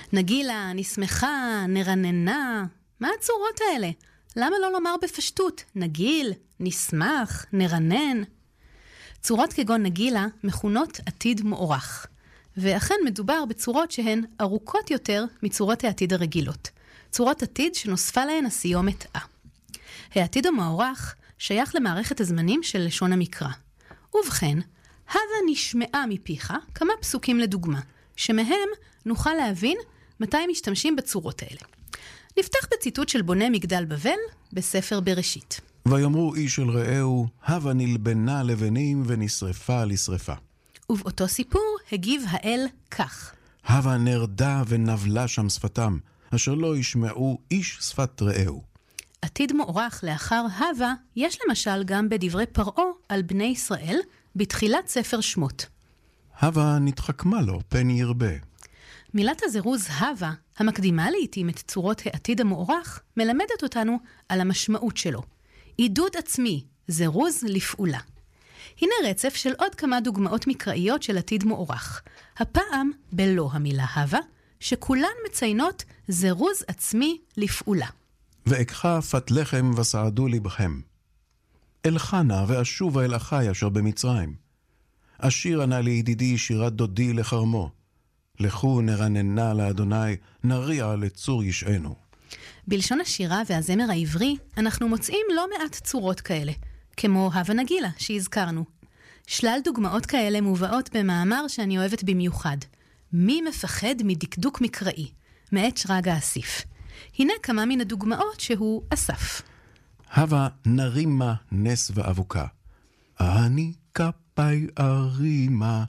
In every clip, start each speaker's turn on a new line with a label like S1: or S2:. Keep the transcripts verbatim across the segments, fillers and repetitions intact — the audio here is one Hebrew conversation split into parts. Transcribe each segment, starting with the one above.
S1: נגילה, נשמחה, נרננה. מה הצורות האלה? למה לא לומר בפשטות? נגיל, נשמח, נרנן. צורות כגון נגילה מכונות עתיד מוארך. ואכן מדובר בצורות שהן ארוכות יותר מצורות העתיד הרגילות. צורות עתיד שנוספה להן הסיומת א. העתיד המוארך שייך למערכת הזמנים של לשון המקרא. ובכן, הווה נשמעה מפיך כמה פסוקים לדוגמה, שמהם נוכל להבין מתי משתמשים בצורות האלה. נפתח בציטוט של בונה מגדל בבל בספר בראשית.
S2: ויאמרו איש אל רעהו, הווה נלבנה לבנים ונשרפה לשרפה.
S1: ובאותו סיפור הגיב האל כך.
S2: הווה נרדה ונבלה שם שפתם, אשר לא ישמעו איש שפת רעהו.
S1: עתיד מוארך לאחר הווה יש למשל גם בדברי פרעה על בני ישראל בתחילת ספר שמות.
S2: הווה נתחכמה לו פן ירבה.
S1: מילת הזירוז הווה, המקדימה לעתים את צורות העתיד המוארך, מלמדת אותנו על המשמעות שלו. עידוד עצמי, זירוז לפעולה. הנה רצף של עוד כמה דוגמאות מקראיות של עתיד מוארך. הפעם בלא המילה הווה, שכולן מציינות זירוז עצמי לפעולה.
S2: ואקחה פת לחם וסעדו לבכם. אלחנה ואשובה אל אחי אשר במצרים. אשירה נא לידידי שירת דודי לחרמו. לכו נרננה לאדוני, נריע לצור ישענו.
S1: בלשון השירה והזמר העברי, אנחנו מוצאים לא מעט צורות כאלה, כמו הווה נגילה שהזכרנו. שלל דוגמאות כאלה מובאות במאמר שאני אוהבת במיוחד. מי מפחד מדקדוק מקראי? מאת שרגא אסיף. הנה כמה מן הדוגמאות שהוא אסף.
S2: הווה נרימה נס ואבוקה. אני כפי ארימה.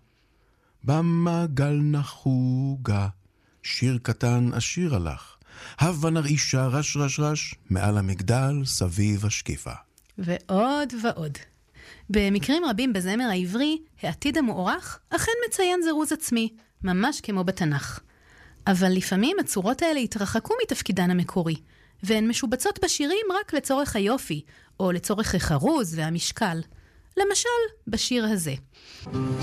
S2: במגל נחוגה. שיר קטן אשיר הלך. הווה נרעישה רש רש רש. מעל המגדל סביב השקיפה.
S1: ועוד ועוד. במקרים רבים בזמר העברי, העתיד המוארך אכן מציין זירוז עצמי, ממש כמו בתנ"ך. אבל לפעמים הצורות האלה התרחקו מתפקידן המקורי, והן משובצות בשירים רק לצורך היופי, או לצורך החרוז והמשקל. למשל, בשיר הזה.